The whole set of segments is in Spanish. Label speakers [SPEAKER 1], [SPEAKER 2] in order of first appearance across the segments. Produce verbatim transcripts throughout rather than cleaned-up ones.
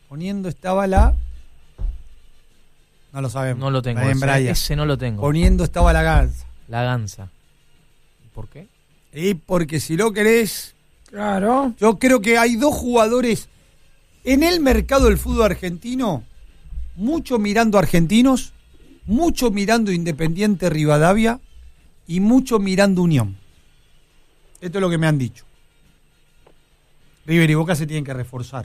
[SPEAKER 1] Poniendo estaba la... No lo sabemos.
[SPEAKER 2] No lo tengo.
[SPEAKER 1] Ese,
[SPEAKER 2] Ese, ese no lo tengo.
[SPEAKER 1] Poniendo estaba la gansa.
[SPEAKER 2] La gansa. ¿Por qué?
[SPEAKER 1] Y porque si lo querés...
[SPEAKER 3] Claro.
[SPEAKER 1] Yo creo que hay dos jugadores en el mercado del fútbol argentino, mucho mirando argentinos, mucho mirando Independiente Rivadavia y mucho mirando Unión. Esto es lo que me han dicho. River y Boca se tienen que reforzar.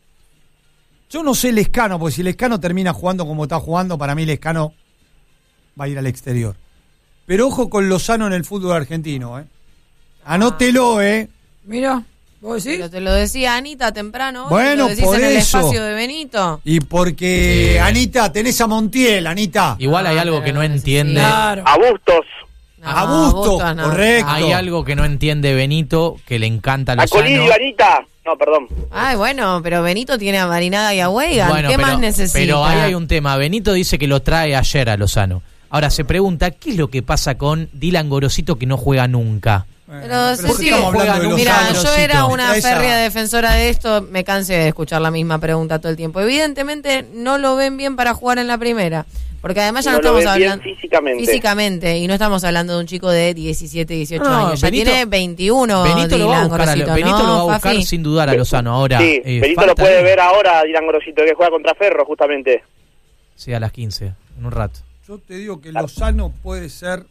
[SPEAKER 1] Yo no sé Lescano, porque si Lescano termina jugando como está jugando, para mí Lescano va a ir al exterior. Pero ojo con Lozano en el fútbol argentino, ¿eh? Anótelo, ¿eh?
[SPEAKER 3] Mira, ¿vos decís?
[SPEAKER 4] Pero te lo decía Anita temprano.
[SPEAKER 1] Bueno,
[SPEAKER 4] lo decís
[SPEAKER 1] por
[SPEAKER 4] en el
[SPEAKER 1] eso.
[SPEAKER 4] espacio de Benito.
[SPEAKER 1] Y porque, sí. Anita, tenés a Montiel, Anita.
[SPEAKER 2] Igual hay algo que no entiende.
[SPEAKER 3] Claro.
[SPEAKER 5] A Bustos.
[SPEAKER 4] No,
[SPEAKER 1] a Bustos,
[SPEAKER 4] Bustos no.
[SPEAKER 1] correcto.
[SPEAKER 2] Hay algo que no entiende Benito, que le encanta a
[SPEAKER 5] A Colidio,
[SPEAKER 2] Lozano.
[SPEAKER 5] Anita. No, perdón.
[SPEAKER 4] Ay, bueno, pero Benito tiene a Marinada y a Weigan.
[SPEAKER 2] Bueno,
[SPEAKER 4] ¿Qué
[SPEAKER 2] pero,
[SPEAKER 4] más necesita?
[SPEAKER 2] pero ahí hay un tema. Benito dice que lo trae ayer a Lozano. Ahora se pregunta, ¿qué es lo que pasa con Dylan Gorosito que no juega nunca?
[SPEAKER 4] Pero,
[SPEAKER 1] Pero
[SPEAKER 4] sí,
[SPEAKER 1] ¿por qué
[SPEAKER 4] sí,
[SPEAKER 1] estamos hablando de Lozano?
[SPEAKER 4] mira, yo
[SPEAKER 2] Rosito?
[SPEAKER 4] era una
[SPEAKER 1] Esa-
[SPEAKER 4] férrea defensora de esto, me cansé de escuchar la misma pregunta todo el tiempo. Evidentemente no lo ven bien para jugar en la primera, porque además ya no,
[SPEAKER 5] No lo
[SPEAKER 4] estamos
[SPEAKER 5] ven bien
[SPEAKER 4] hablando
[SPEAKER 5] físicamente.
[SPEAKER 4] físicamente, y no estamos hablando de un chico de diecisiete, dieciocho
[SPEAKER 2] No,
[SPEAKER 4] años, ya
[SPEAKER 2] Benito-
[SPEAKER 4] tiene veintiuno.
[SPEAKER 2] Benito lo va a
[SPEAKER 4] Dylan
[SPEAKER 2] buscar, a,
[SPEAKER 4] Gorosito,
[SPEAKER 2] Benito
[SPEAKER 4] ¿no,
[SPEAKER 2] lo va a buscar
[SPEAKER 4] Fafi?
[SPEAKER 2] sin dudar a Lozano. Ahora,
[SPEAKER 5] Sí,
[SPEAKER 2] eh,
[SPEAKER 5] Benito
[SPEAKER 2] falta
[SPEAKER 5] lo puede
[SPEAKER 2] ahí-
[SPEAKER 5] ver ahora, Dylan Gorosito, que juega contra Ferro, justamente.
[SPEAKER 2] Sí, a las quince, en un rato.
[SPEAKER 1] Yo te digo que Lozano puede ser...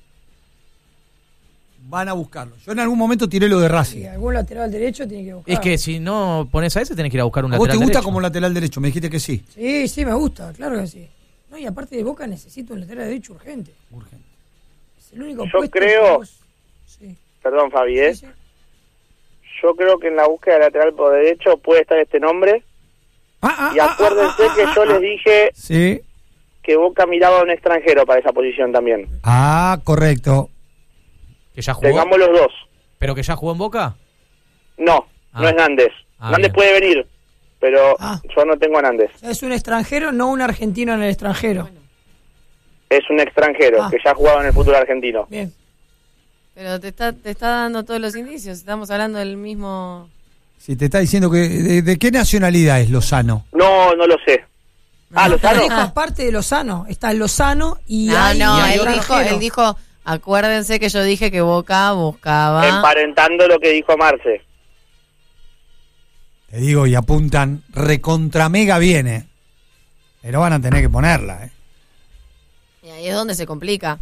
[SPEAKER 1] Van a buscarlo. Yo en algún momento tiré lo de Racing.
[SPEAKER 3] Si algún lateral derecho tiene que buscar.
[SPEAKER 2] Es que si no pones a ese, tenés que ir a buscar un
[SPEAKER 1] ¿A vos
[SPEAKER 2] lateral
[SPEAKER 1] te gusta
[SPEAKER 2] derecho.
[SPEAKER 1] como lateral derecho? Me dijiste que sí.
[SPEAKER 3] Sí, sí, me gusta, claro que sí. No, y aparte de Boca necesito un lateral derecho urgente.
[SPEAKER 1] Urgente.
[SPEAKER 3] Es el único
[SPEAKER 5] Yo
[SPEAKER 3] puesto
[SPEAKER 5] creo-
[SPEAKER 3] que vos- Sí.
[SPEAKER 5] Perdón, Fabi, ¿eh?
[SPEAKER 3] Sí, sí.
[SPEAKER 5] Yo creo que en la búsqueda de lateral por derecho puede estar este nombre.
[SPEAKER 1] Ah, ah,
[SPEAKER 5] Y
[SPEAKER 1] ah,
[SPEAKER 5] acuérdense
[SPEAKER 1] ah, ah,
[SPEAKER 5] que
[SPEAKER 1] ah,
[SPEAKER 5] yo
[SPEAKER 1] ah.
[SPEAKER 5] les dije
[SPEAKER 1] Sí.
[SPEAKER 5] que Boca miraba a un extranjero para esa posición también.
[SPEAKER 1] Ah, correcto.
[SPEAKER 2] Que ya jugó.
[SPEAKER 5] Tengamos los dos.
[SPEAKER 2] ¿Pero que ya jugó en Boca?
[SPEAKER 5] No,
[SPEAKER 2] Ah.
[SPEAKER 5] no es Nández.
[SPEAKER 2] Ah,
[SPEAKER 5] Nández
[SPEAKER 2] bien.
[SPEAKER 5] puede venir, pero
[SPEAKER 3] Ah.
[SPEAKER 5] yo no tengo a Nández.
[SPEAKER 3] O sea, es un extranjero, no un argentino en el extranjero.
[SPEAKER 5] Es un extranjero
[SPEAKER 3] Ah.
[SPEAKER 5] que ya ha jugado en el fútbol argentino.
[SPEAKER 3] Bien.
[SPEAKER 4] Pero te está, te está dando todos los indicios, estamos hablando del mismo...
[SPEAKER 1] Si te está diciendo que... ¿De, de qué nacionalidad es Lozano?
[SPEAKER 5] No, no lo sé. Ah,
[SPEAKER 3] Pero
[SPEAKER 5] Lozano.
[SPEAKER 3] dijo aparte de Lozano, está Lozano y
[SPEAKER 4] No,
[SPEAKER 3] hay
[SPEAKER 4] no,
[SPEAKER 3] un
[SPEAKER 4] él dijo,
[SPEAKER 3] extranjero.
[SPEAKER 4] él dijo, acuérdense que yo dije que Boca buscaba...
[SPEAKER 5] Emparentando lo que dijo Marce.
[SPEAKER 1] Te digo, y apuntan recontra mega bien, ¿eh? Pero van a tener que ponerla, ¿eh?
[SPEAKER 4] Y ahí es donde se complica.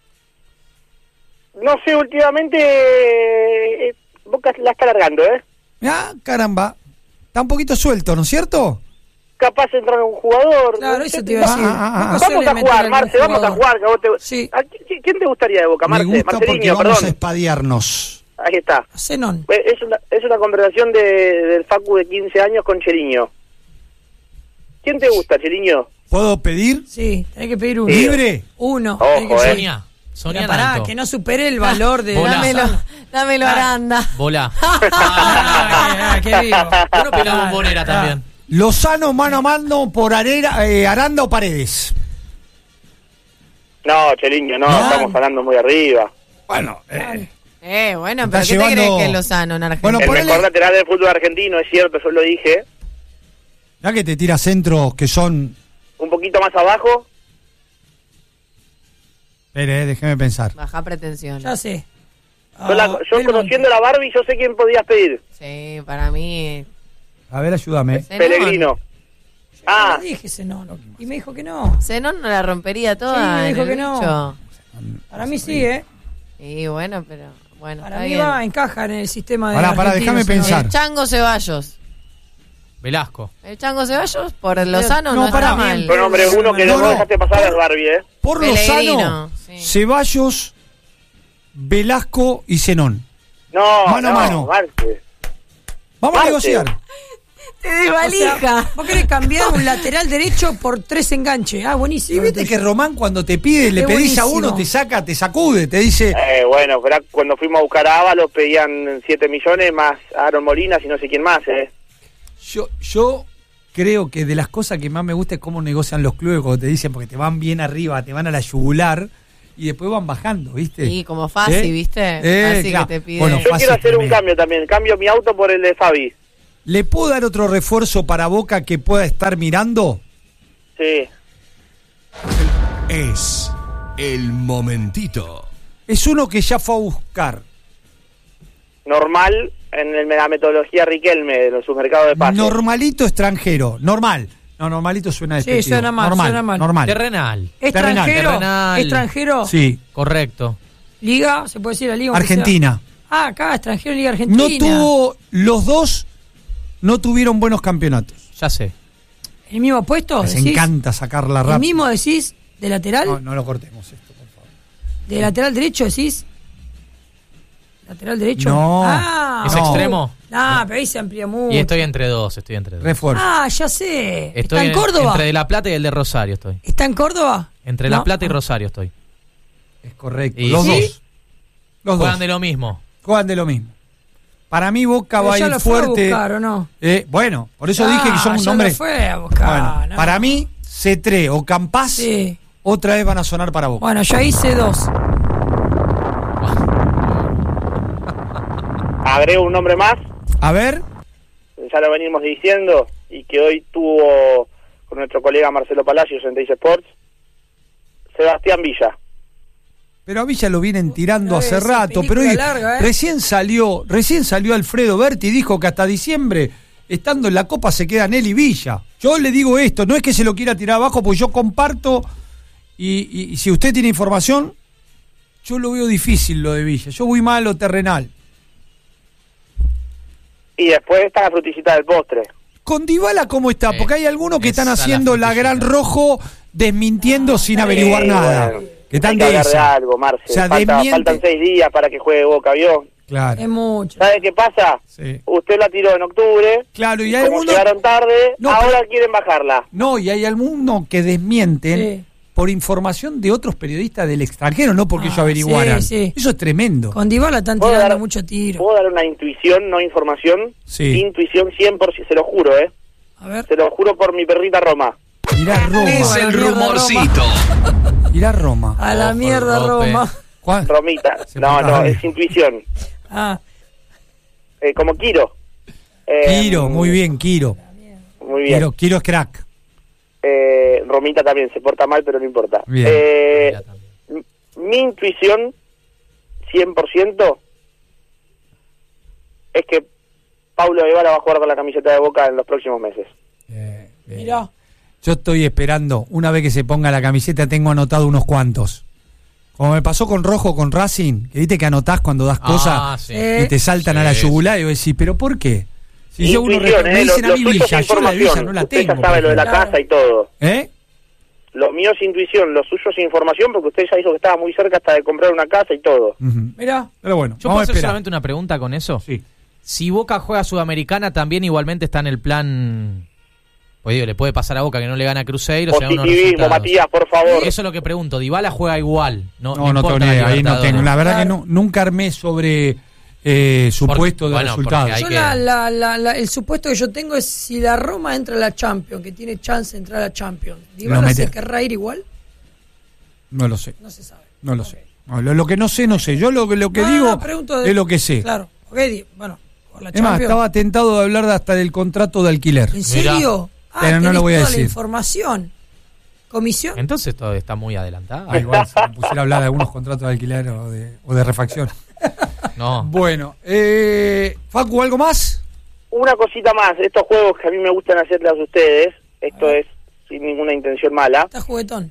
[SPEAKER 5] No sé, últimamente eh, Boca la está largando, ¿eh?
[SPEAKER 1] Ah, caramba. Está un poquito suelto, ¿no es cierto?
[SPEAKER 5] Capaz de entrar un jugador.
[SPEAKER 3] Claro, eso te iba a
[SPEAKER 1] Ah,
[SPEAKER 3] decir.
[SPEAKER 1] ah, ah,
[SPEAKER 3] Boca
[SPEAKER 1] ah.
[SPEAKER 3] suele
[SPEAKER 5] Vamos a
[SPEAKER 3] meter
[SPEAKER 5] jugar,
[SPEAKER 3] algún
[SPEAKER 5] Marce, vamos a
[SPEAKER 3] jugador.
[SPEAKER 5] jugar. Que a vos te...
[SPEAKER 3] Sí.
[SPEAKER 5] ¿A qui- ¿Quién te gustaría de Boca,
[SPEAKER 1] Me
[SPEAKER 5] Marce?
[SPEAKER 1] gusta porque
[SPEAKER 5] Marceliño,
[SPEAKER 1] vamos a
[SPEAKER 5] perdón.
[SPEAKER 1] espadearnos.
[SPEAKER 5] Ahí está.
[SPEAKER 3] Zenón.
[SPEAKER 5] Eh, Es una, es una conversación de, del Facu de quince años con Cheriño. ¿Quién te gusta, Cheriño?
[SPEAKER 1] ¿Puedo pedir?
[SPEAKER 3] Sí, tenés que pedir uno.
[SPEAKER 1] ¿Libre?
[SPEAKER 3] Uno.
[SPEAKER 5] Ojo,
[SPEAKER 3] tenés que
[SPEAKER 5] eh.
[SPEAKER 3] pedir.
[SPEAKER 2] Sonia. Sonia
[SPEAKER 3] Pero pará,
[SPEAKER 2] Nanto.
[SPEAKER 3] que no supere el valor de
[SPEAKER 2] Volá.
[SPEAKER 4] Dámelo, dámelo
[SPEAKER 3] Ah.
[SPEAKER 4] Aranda.
[SPEAKER 2] Volá.
[SPEAKER 3] Ah, qué vivo.
[SPEAKER 2] Uno pela bombonera también.
[SPEAKER 1] Lozano mano a mano por Arera, eh, Aranda o Paredes.
[SPEAKER 5] No, Cheriño, no,
[SPEAKER 1] No.
[SPEAKER 5] estamos hablando muy arriba.
[SPEAKER 1] Bueno, eh,
[SPEAKER 4] Eh, bueno,
[SPEAKER 1] Está
[SPEAKER 4] pero ¿qué
[SPEAKER 1] llevando-
[SPEAKER 4] te crees que es Lozano en Argentina?
[SPEAKER 1] Bueno,
[SPEAKER 5] El
[SPEAKER 1] ponele-
[SPEAKER 5] mejor lateral del fútbol argentino, es cierto, yo lo dije.
[SPEAKER 1] ya que te tira centros que son...
[SPEAKER 5] Un poquito más abajo.
[SPEAKER 1] Espere, eh, déjeme pensar.
[SPEAKER 4] Baja pretensión.
[SPEAKER 3] Ya sé.
[SPEAKER 5] Yo, la-
[SPEAKER 3] Ah,
[SPEAKER 5] yo
[SPEAKER 3] Belmonte.
[SPEAKER 5] conociendo a la Barbie, yo sé quién podías pedir.
[SPEAKER 4] Sí, para mí...
[SPEAKER 1] A ver, ayúdame.
[SPEAKER 4] Zenón.
[SPEAKER 5] Pellegrino.
[SPEAKER 3] Yo
[SPEAKER 5] Ah.
[SPEAKER 3] le dije Zenón. Y me dijo que no.
[SPEAKER 4] Zenón no la rompería toda.
[SPEAKER 3] Sí, me
[SPEAKER 4] en
[SPEAKER 3] dijo
[SPEAKER 4] el
[SPEAKER 3] que no.
[SPEAKER 4] bicho.
[SPEAKER 3] Para mí sí, ¿eh?
[SPEAKER 4] Y bueno, pero... Bueno,
[SPEAKER 3] Para
[SPEAKER 4] está
[SPEAKER 3] mí
[SPEAKER 4] bien.
[SPEAKER 3] va, encaja en el sistema de
[SPEAKER 1] Pará, pará,
[SPEAKER 3] argentinos,
[SPEAKER 1] déjame
[SPEAKER 3] Zenón.
[SPEAKER 1] pensar.
[SPEAKER 4] El Chango Ceballos.
[SPEAKER 2] Velasco.
[SPEAKER 4] El Chango Ceballos por el Lozano
[SPEAKER 1] No,
[SPEAKER 4] no,
[SPEAKER 1] pará.
[SPEAKER 4] está mal.
[SPEAKER 5] Fue nombre uno que
[SPEAKER 1] No,
[SPEAKER 5] no,
[SPEAKER 1] no.
[SPEAKER 5] dejaste pasar es Barbie, ¿eh?
[SPEAKER 1] Por
[SPEAKER 4] Pellegrino,
[SPEAKER 1] Lozano,
[SPEAKER 4] sí.
[SPEAKER 1] Ceballos, Velasco y Zenón.
[SPEAKER 5] No,
[SPEAKER 1] Mano a
[SPEAKER 5] no,
[SPEAKER 1] mano.
[SPEAKER 5] Marce.
[SPEAKER 1] Vamos a
[SPEAKER 5] Marce.
[SPEAKER 1] negociar.
[SPEAKER 4] Te desvalija.
[SPEAKER 3] O sea, vos querés cambiar un lateral derecho por tres enganches. Ah,
[SPEAKER 1] Y
[SPEAKER 3] buenísimo.
[SPEAKER 1] viste que Román cuando te pide, le
[SPEAKER 3] Qué
[SPEAKER 1] pedís a
[SPEAKER 3] buenísimo.
[SPEAKER 1] uno, te saca, te sacude, te dice...
[SPEAKER 5] Eh, bueno, pero cuando fuimos a buscar a Ábalos pedían siete millones más a Aaron Molinas y no sé quién más, ¿eh?
[SPEAKER 1] Yo, yo creo que de las cosas que más me gusta es cómo negocian los clubes cuando te dicen, porque te van bien arriba, te van a la yugular y después van bajando, ¿viste?
[SPEAKER 4] Sí, como Fassi,
[SPEAKER 1] ¿Eh?
[SPEAKER 4] ¿viste?
[SPEAKER 1] Eh,
[SPEAKER 4] Fassi
[SPEAKER 1] claro.
[SPEAKER 4] que te pide...
[SPEAKER 1] Bueno,
[SPEAKER 5] Yo
[SPEAKER 1] Fácil
[SPEAKER 5] quiero hacer un
[SPEAKER 1] tremendo.
[SPEAKER 5] cambio también. Cambio mi auto por el de Fabi.
[SPEAKER 1] ¿Le puedo dar otro refuerzo para Boca que pueda estar mirando?
[SPEAKER 5] Sí.
[SPEAKER 6] Es el momentito.
[SPEAKER 1] Es uno que ya fue a buscar.
[SPEAKER 5] Normal en el- la metodología Riquelme de los submercados de pases.
[SPEAKER 1] Normalito extranjero. Normal. No, normalito suena
[SPEAKER 3] Sí,
[SPEAKER 1] despectivo.
[SPEAKER 3] suena mal,
[SPEAKER 1] normal,
[SPEAKER 3] suena mal.
[SPEAKER 1] Normal.
[SPEAKER 2] Terrenal.
[SPEAKER 3] Extranjero.
[SPEAKER 2] Terrenal.
[SPEAKER 3] Extranjero.
[SPEAKER 1] Sí.
[SPEAKER 2] Correcto.
[SPEAKER 3] Liga, se puede decir la liga. aunque
[SPEAKER 1] Argentina.
[SPEAKER 3] sea. Ah, acá, extranjero, Liga Argentina.
[SPEAKER 1] No tuvo, los dos no tuvieron buenos campeonatos.
[SPEAKER 2] Ya sé.
[SPEAKER 3] ¿El mismo puesto?
[SPEAKER 1] Les
[SPEAKER 3] decís?
[SPEAKER 1] encanta sacarla
[SPEAKER 3] ¿El
[SPEAKER 1] rápido.
[SPEAKER 3] mismo decís? ¿De lateral?
[SPEAKER 1] No, no lo cortemos esto, por favor.
[SPEAKER 3] ¿De lateral derecho decís? ¿Lateral derecho?
[SPEAKER 1] No.
[SPEAKER 3] Ah,
[SPEAKER 2] ¿Es
[SPEAKER 3] no.
[SPEAKER 2] extremo?
[SPEAKER 3] No, pero ahí se amplía mucho.
[SPEAKER 2] Y estoy entre dos, estoy entre dos.
[SPEAKER 1] Refuerzo.
[SPEAKER 3] Ah, ya sé.
[SPEAKER 2] Estoy
[SPEAKER 3] ¿Está en
[SPEAKER 2] en-
[SPEAKER 3] Córdoba?
[SPEAKER 2] Entre De La Plata y el de Rosario estoy.
[SPEAKER 3] ¿Está en Córdoba?
[SPEAKER 2] Entre
[SPEAKER 3] No.
[SPEAKER 2] La Plata y Rosario estoy.
[SPEAKER 1] Es correcto.
[SPEAKER 2] Y
[SPEAKER 1] Los
[SPEAKER 2] sí.
[SPEAKER 1] dos. Los
[SPEAKER 2] Juegan
[SPEAKER 1] dos.
[SPEAKER 2] de lo mismo.
[SPEAKER 1] Juegan de lo mismo. Para mí Boca
[SPEAKER 3] Pero
[SPEAKER 1] va a
[SPEAKER 3] ya
[SPEAKER 1] ir
[SPEAKER 3] lo fue a
[SPEAKER 1] fuerte.
[SPEAKER 3] buscar, ¿o no?
[SPEAKER 1] Eh, bueno, por eso
[SPEAKER 3] Ah,
[SPEAKER 1] dije que son un
[SPEAKER 3] ya
[SPEAKER 1] nombre.
[SPEAKER 3] lo fue a buscar.
[SPEAKER 1] Bueno,
[SPEAKER 3] no.
[SPEAKER 1] para mí, Cetré o Campás
[SPEAKER 3] Sí.
[SPEAKER 1] otra vez van a sonar para Boca.
[SPEAKER 3] Bueno, yo hice dos.
[SPEAKER 5] Agrego un nombre más,
[SPEAKER 1] A ver,
[SPEAKER 5] ya lo venimos diciendo, y que hoy tuvo con nuestro colega Marcelo Palacios en Teis Sports, Sebastián Villa.
[SPEAKER 1] pero a Villa lo vienen tirando
[SPEAKER 3] No,
[SPEAKER 1] hace
[SPEAKER 3] esa
[SPEAKER 1] rato, pero
[SPEAKER 3] película
[SPEAKER 1] hoy
[SPEAKER 3] larga, ¿eh?
[SPEAKER 1] recién salió, recién salió Alfredo Berti y dijo que hasta diciembre, estando en la Copa, se quedan él y Villa. Yo le digo esto, no es que se lo quiera tirar abajo, porque yo comparto, y, y- y si usted tiene información, yo lo veo difícil lo de Villa. Yo voy mal a lo terrenal.
[SPEAKER 5] Y después está la fruticita del postre.
[SPEAKER 1] Con Dybala, ¿cómo está?
[SPEAKER 2] Eh,
[SPEAKER 1] Porque hay algunos que
[SPEAKER 2] esa
[SPEAKER 1] están
[SPEAKER 2] la
[SPEAKER 1] haciendo la,
[SPEAKER 2] frutillita.
[SPEAKER 1] gran rojo desmintiendo sin averiguar
[SPEAKER 5] Eh,
[SPEAKER 1] nada.
[SPEAKER 5] bueno,
[SPEAKER 1] que están
[SPEAKER 5] hay que
[SPEAKER 1] de
[SPEAKER 5] hablar de
[SPEAKER 1] esa.
[SPEAKER 5] algo, Marce.
[SPEAKER 1] O sea,
[SPEAKER 5] Falta-
[SPEAKER 1] desmiente-
[SPEAKER 5] faltan seis días para que juegue Boca, ¿vio?
[SPEAKER 1] Claro.
[SPEAKER 3] Es mucho.
[SPEAKER 5] ¿Sabe qué pasa?
[SPEAKER 1] Sí.
[SPEAKER 5] Usted la tiró en octubre.
[SPEAKER 1] Claro, y
[SPEAKER 5] y
[SPEAKER 1] hay
[SPEAKER 5] como
[SPEAKER 1] algunos.
[SPEAKER 5] llegaron tarde,
[SPEAKER 1] No,
[SPEAKER 5] ahora
[SPEAKER 1] pero-
[SPEAKER 5] quieren bajarla.
[SPEAKER 1] No, y hay algunos que desmienten
[SPEAKER 3] Sí.
[SPEAKER 1] por información de otros periodistas del extranjero, no porque
[SPEAKER 3] Ah,
[SPEAKER 1] ellos averiguaran.
[SPEAKER 3] sí, sí.
[SPEAKER 1] Eso es tremendo.
[SPEAKER 3] Con Dybala están
[SPEAKER 5] ¿Puedo
[SPEAKER 3] tirando
[SPEAKER 5] dar-
[SPEAKER 3] mucho tiro.
[SPEAKER 5] ¿Puedo dar una intuición, no información?
[SPEAKER 1] Sí.
[SPEAKER 5] Intuición cien por ciento, se lo juro, ¿eh?
[SPEAKER 3] A ver.
[SPEAKER 5] Se lo juro por mi perrita Roma.
[SPEAKER 1] Mirá Roma.
[SPEAKER 6] Es el
[SPEAKER 3] mierda,
[SPEAKER 6] rumorcito.
[SPEAKER 1] Mirá Roma.
[SPEAKER 3] A la
[SPEAKER 2] Ojo,
[SPEAKER 3] mierda,
[SPEAKER 2] Rope.
[SPEAKER 3] Roma.
[SPEAKER 1] ¿Cuál?
[SPEAKER 5] Romita.
[SPEAKER 1] Se
[SPEAKER 5] No,
[SPEAKER 1] porta
[SPEAKER 5] no,
[SPEAKER 1] bien.
[SPEAKER 5] es intuición.
[SPEAKER 3] Ah,
[SPEAKER 5] Eh, como Quiro. Eh,
[SPEAKER 1] Quiro, muy bien, Quiro.
[SPEAKER 5] Muy bien.
[SPEAKER 1] Quiro, Quiro es crack.
[SPEAKER 5] Eh, Romita también se porta mal, pero no importa.
[SPEAKER 1] Bien.
[SPEAKER 5] Eh,
[SPEAKER 2] Ya también.
[SPEAKER 5] m- mi intuición, cien por ciento, es que Paulo Dybala va a jugar con la camiseta de Boca en los próximos meses.
[SPEAKER 1] Eh, bien.
[SPEAKER 3] mirá.
[SPEAKER 1] Yo estoy esperando, una vez que se ponga la camiseta, tengo anotado unos cuantos. Como me pasó con Rojo, con Racing, que viste que anotás cuando das
[SPEAKER 2] Ah,
[SPEAKER 1] cosas
[SPEAKER 2] sí.
[SPEAKER 3] Eh,
[SPEAKER 1] y te saltan a la
[SPEAKER 2] Sí,
[SPEAKER 1] yugular y vos decís, ¿pero por qué? Si yo uno
[SPEAKER 5] Intuición,
[SPEAKER 1] re- me
[SPEAKER 5] eh,
[SPEAKER 1] dicen
[SPEAKER 5] lo-
[SPEAKER 1] a
[SPEAKER 5] lo
[SPEAKER 1] mí
[SPEAKER 5] suyo
[SPEAKER 1] Villa,
[SPEAKER 5] es
[SPEAKER 1] yo la de Villa
[SPEAKER 5] información.
[SPEAKER 1] no la
[SPEAKER 5] Usted
[SPEAKER 1] tengo.
[SPEAKER 5] ya sabe lo de la
[SPEAKER 1] por
[SPEAKER 3] Claro.
[SPEAKER 5] casa y todo.
[SPEAKER 1] ejemplo. ¿Eh?
[SPEAKER 5] Lo mío es intuición, lo suyo es información, porque usted ya dijo que estaba muy cerca hasta de comprar una casa y todo.
[SPEAKER 1] Ujú.
[SPEAKER 3] Mirá.
[SPEAKER 1] Pero bueno,
[SPEAKER 2] ¿Yo
[SPEAKER 1] vamos
[SPEAKER 2] puedo
[SPEAKER 1] a
[SPEAKER 2] hacer
[SPEAKER 1] esperar.
[SPEAKER 2] solamente una pregunta con eso?
[SPEAKER 1] Sí.
[SPEAKER 2] Si Boca juega Sudamericana, también igualmente está en el plan. Pues digo, le puede pasar a Boca que no le gana a Cruzeiro. se dan unos
[SPEAKER 5] Positivismo,
[SPEAKER 2] resultados.
[SPEAKER 5] Matías, por favor.
[SPEAKER 2] Eso es lo que pregunto. Dybala juega igual. No,
[SPEAKER 1] No, no,
[SPEAKER 2] importa
[SPEAKER 1] tengo ni
[SPEAKER 2] la
[SPEAKER 1] idea, ahí no
[SPEAKER 2] Libertadores.
[SPEAKER 1] tengo. La verdad
[SPEAKER 3] Claro.
[SPEAKER 1] que no, nunca armé sobre eh, supuesto de
[SPEAKER 2] bueno,
[SPEAKER 1] resultados.
[SPEAKER 2] porque hay
[SPEAKER 3] Yo
[SPEAKER 2] que-
[SPEAKER 3] la, la, la, la- el supuesto que yo tengo es si la Roma entra a la Champions, que tiene chance de entrar a la Champions,
[SPEAKER 1] Lo
[SPEAKER 3] ¿Dybala
[SPEAKER 1] mete.
[SPEAKER 3] se querrá ir igual?
[SPEAKER 1] No lo sé,
[SPEAKER 3] No se sabe.
[SPEAKER 1] no lo sé. No, lo, lo que no sé, no sé. Yo lo, que- lo que
[SPEAKER 3] Ah,
[SPEAKER 1] digo
[SPEAKER 3] pregunto de-
[SPEAKER 1] es lo que sé.
[SPEAKER 3] Claro. Ok, di- bueno, por la
[SPEAKER 1] Es más,
[SPEAKER 3] Champions.
[SPEAKER 1] estaba tentado de hablar de hasta del contrato de alquiler.
[SPEAKER 3] ¿En serio? Ah,
[SPEAKER 1] Pero no
[SPEAKER 3] tenés
[SPEAKER 1] lo voy a
[SPEAKER 3] toda
[SPEAKER 1] decir.
[SPEAKER 3] la información. ¿Comisión?
[SPEAKER 2] Entonces todo está muy adelantado.
[SPEAKER 1] Ah, igual, si me pusiera a hablar de algunos contratos de alquiler o de, o de refacción.
[SPEAKER 2] No.
[SPEAKER 1] Bueno, eh, Facu, ¿algo más?
[SPEAKER 5] Una cosita más, estos juegos que a mí me gustan hacerles a ustedes, esto es sin ninguna intención mala,
[SPEAKER 3] Está juguetón.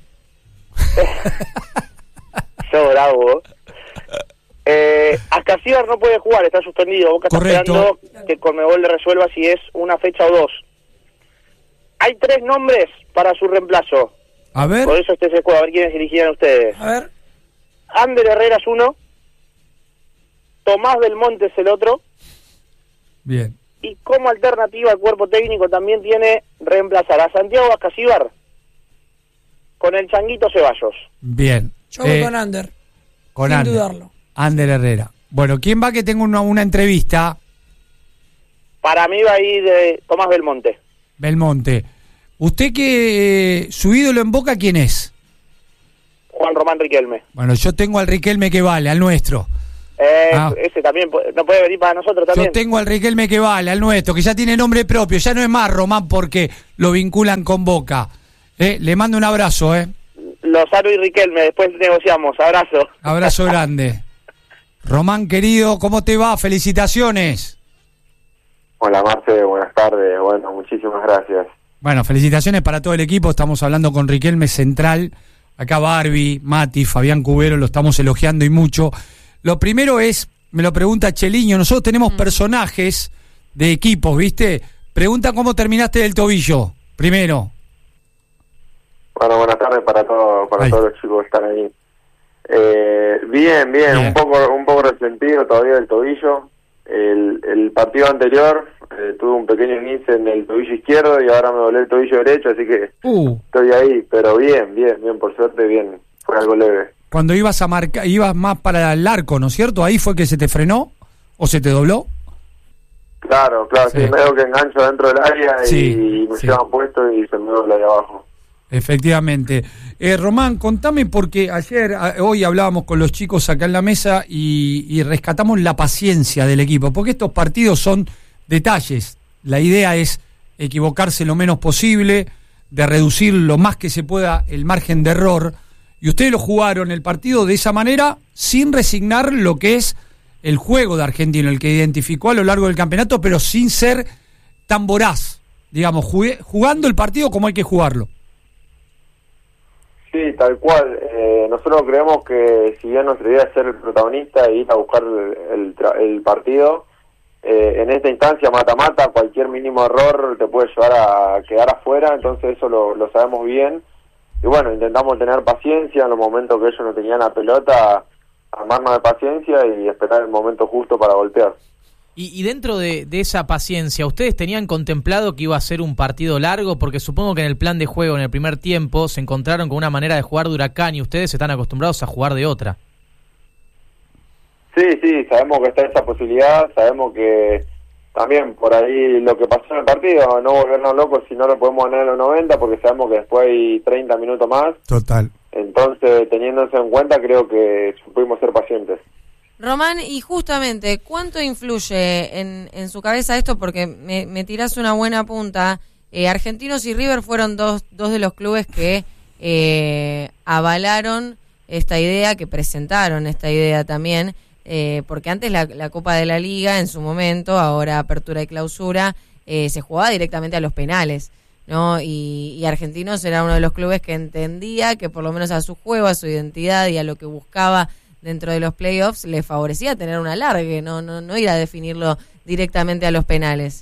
[SPEAKER 5] yo bravo. Eh, Ascasíbar no puede jugar, está suspendido. Boca está
[SPEAKER 1] Correcto.
[SPEAKER 5] esperando que Conmebol le resuelva si es una fecha o dos. Hay tres nombres para su reemplazo.
[SPEAKER 1] A ver.
[SPEAKER 5] Por eso este se juega, a ver quiénes elegirían ustedes.
[SPEAKER 3] A ver.
[SPEAKER 5] Ander Herrera es uno, Tomás Belmonte es el otro,
[SPEAKER 1] Bien.
[SPEAKER 5] y como alternativa el cuerpo técnico también tiene reemplazar a Santiago Ascasíbar con el Changuito Ceballos.
[SPEAKER 1] Bien.
[SPEAKER 3] Yo voy
[SPEAKER 1] Eh,
[SPEAKER 3] con Ander.
[SPEAKER 1] con
[SPEAKER 3] sin
[SPEAKER 1] Ander.
[SPEAKER 3] dudarlo.
[SPEAKER 1] Ander Herrera. Bueno, ¿quién va que tenga una, una entrevista?
[SPEAKER 5] Para mí va a ir de Tomás Belmonte.
[SPEAKER 1] Belmonte. ¿Usted que eh, su ídolo en Boca quién es?
[SPEAKER 5] Juan Román Riquelme.
[SPEAKER 1] Bueno, yo tengo al Riquelme que vale, al nuestro.
[SPEAKER 5] Eh,
[SPEAKER 1] Ah.
[SPEAKER 5] Ese también, pu- ¿no puede venir para nosotros también?
[SPEAKER 1] Yo tengo al Riquelme que vale, al nuestro, que ya tiene nombre propio, ya no es más Román porque lo vinculan con Boca. Eh, le mando un abrazo, eh.
[SPEAKER 5] Lozano y Riquelme, después negociamos. Abrazo.
[SPEAKER 1] Abrazo grande. Román, querido, ¿cómo te va? Felicitaciones.
[SPEAKER 7] Hola Marce, buenas tardes. Bueno, muchísimas gracias.
[SPEAKER 1] Bueno, felicitaciones para todo el equipo. Estamos hablando con Riquelme Central. Acá Barbie, Mati, Fabián Cubero, lo estamos elogiando y mucho. Lo primero es, me lo pregunta Cheliño, nosotros tenemos mm. personajes de equipos, ¿viste? Pregunta cómo terminaste del tobillo, primero.
[SPEAKER 7] Bueno, buenas tardes para todos, para
[SPEAKER 1] Ay.
[SPEAKER 7] todos los chicos que están ahí. Eh, bien, bien,
[SPEAKER 1] Bien.
[SPEAKER 7] un poco un poco resentido todavía del tobillo. El, el partido anterior eh, tuve un pequeño esguince en el tobillo izquierdo y ahora me doblé el tobillo derecho, así que
[SPEAKER 1] Uh,
[SPEAKER 7] estoy ahí, pero bien, bien, bien, por suerte, bien. Fue algo leve.
[SPEAKER 1] cuando ibas a marcar, ibas más para el arco, ¿no es cierto? ¿Ahí fue que se te frenó o se te dobló?
[SPEAKER 7] Claro, claro, sí,
[SPEAKER 1] Sí.
[SPEAKER 7] me veo que engancho dentro del área y,
[SPEAKER 1] Sí,
[SPEAKER 7] y me
[SPEAKER 1] sí.
[SPEAKER 7] llevan puesto y se me dobla de abajo.
[SPEAKER 1] Efectivamente. Eh, Román, contame porque ayer, a- hoy hablábamos con los chicos acá en la mesa y, y rescatamos la paciencia del equipo, porque estos partidos son detalles. La idea es equivocarse lo menos posible, de reducir lo más que se pueda el margen de error, y ustedes lo jugaron el partido de esa manera sin resignar lo que es el juego de Argentino, el que identificó a lo largo del campeonato, pero sin ser tan voraz, digamos, jugué- jugando el partido como hay que jugarlo.
[SPEAKER 7] Sí, tal cual. Eh, nosotros creemos que si bien nuestra idea es ser el protagonista e ir a buscar el, el, tra- el partido, eh, en esta instancia mata-mata, cualquier mínimo error te puede llevar a quedar afuera, entonces eso lo, lo sabemos bien. Y bueno, intentamos tener paciencia en los momentos que ellos no tenían la pelota, armarnos de paciencia y esperar el momento justo para golpear.
[SPEAKER 2] Y, y dentro de, de esa paciencia, ¿ustedes tenían contemplado que iba a ser un partido largo? Porque supongo que en el plan de juego, en el primer tiempo, se encontraron con una manera de jugar de Huracán y ustedes están acostumbrados a jugar de otra.
[SPEAKER 7] Sí, sí, sabemos que está esa posibilidad, sabemos que también por ahí lo que pasó en el partido, no volvernos locos si no lo podemos ganar en los noventa, porque sabemos que después hay treinta minutos más,
[SPEAKER 1] Total.
[SPEAKER 7] entonces teniendo eso en cuenta creo que pudimos ser pacientes.
[SPEAKER 4] Román, y justamente, ¿cuánto influye en, en su cabeza esto? Porque me, me tirás una buena punta. Eh, Argentinos y River fueron dos, dos de los clubes que eh, avalaron esta idea, que presentaron esta idea también, eh, porque antes la, la Copa de la Liga, en su momento, ahora apertura y clausura, eh, se jugaba directamente a los penales, ¿no? Y, y Argentinos era uno de los clubes que entendía que por lo menos a su juego, a su identidad y a lo que buscaba dentro de los playoffs, le favorecía tener un alargue, no, no, no ir a definirlo directamente a los penales.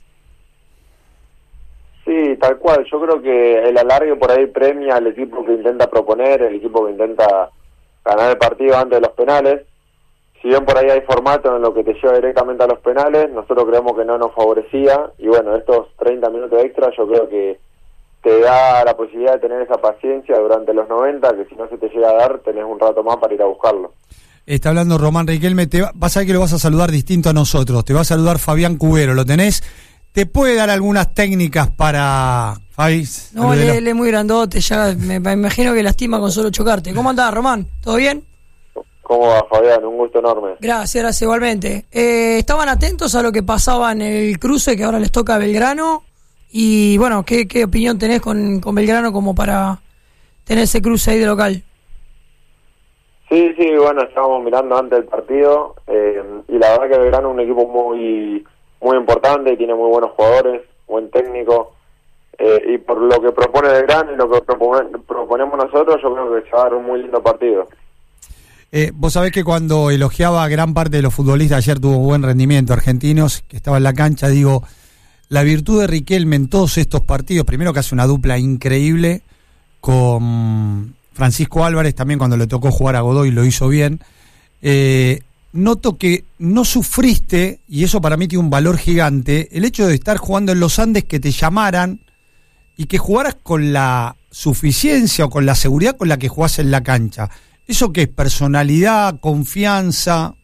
[SPEAKER 7] Sí, tal cual, yo creo que el alargue por ahí premia al equipo que intenta proponer, el equipo que intenta ganar el partido antes de los penales. Si bien por ahí hay formato en lo que te lleva directamente a los penales, nosotros creemos que no nos favorecía, y bueno, estos treinta minutos extra yo creo que te da la posibilidad de tener esa paciencia durante los noventa, que si no se te llega a dar, tenés un rato más para ir a buscarlo.
[SPEAKER 1] Está hablando Román Riquelme, te va, vas a ver que lo vas a saludar distinto a nosotros, te va a saludar Fabián Cubero, ¿lo tenés? ¿Te puede dar algunas técnicas para... Fabi?
[SPEAKER 3] No, él, él es muy grandote, ya me, me imagino que lastima con solo chocarte. ¿Cómo andás, Román? ¿Todo bien?
[SPEAKER 7] ¿Cómo va, Fabián? Un gusto enorme.
[SPEAKER 3] Gracias, gracias, igualmente. Eh, ¿Estaban atentos a lo que pasaba en el cruce que ahora les toca a Belgrano? Y bueno, ¿qué, qué opinión tenés con, con Belgrano como para tener ese cruce ahí de local?
[SPEAKER 7] Sí, sí, bueno, estábamos mirando antes del partido, eh, y la verdad que Belgrano es un equipo muy muy importante, tiene muy buenos jugadores, buen técnico, eh, y por lo que propone Belgrano y lo que propone, proponemos nosotros, yo creo que se va a dar un muy lindo partido.
[SPEAKER 1] Eh, vos sabés que cuando elogiaba a gran parte de los futbolistas, ayer tuvo buen rendimiento, argentinos, que estaba en la cancha, digo, la virtud de Riquelme en todos estos partidos, primero que hace una dupla increíble con Francisco Álvarez, también cuando le tocó jugar a Godoy lo hizo bien. Eh, noto que no sufriste, y eso para mí tiene un valor gigante, el hecho de estar jugando en los Andes, que te llamaran y que jugaras con la suficiencia o con la seguridad con la que jugás en la cancha. ¿Eso qué es? ¿Personalidad? ¿Confianza?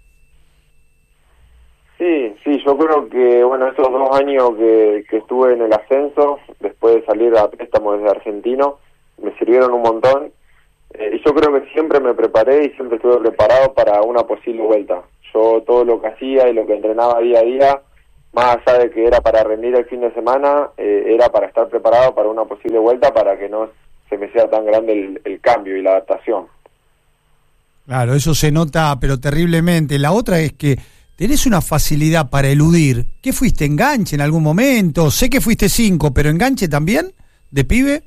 [SPEAKER 7] Sí, sí, yo creo que, bueno, esos dos años que, que estuve en el ascenso, después de salir a préstamo desde Argentino, me sirvieron un montón. Eh, y yo creo que siempre me preparé y siempre estuve preparado para una posible vuelta. Yo todo lo que hacía y lo que entrenaba día a día, más allá de que era para rendir el fin de semana, eh, era para estar preparado para una posible vuelta, para que no se me sea tan grande el, el cambio y la adaptación.
[SPEAKER 1] Claro, eso se nota, pero terriblemente. La otra es que tenés una facilidad para eludir. ¿Qué fuiste, enganche en algún momento? Sé que fuiste cinco, pero enganche también, de pibe.